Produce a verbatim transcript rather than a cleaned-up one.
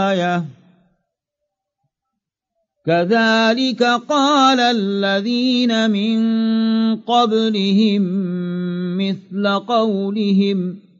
آية كذلك قال الذين من قبلهم مثل قولهم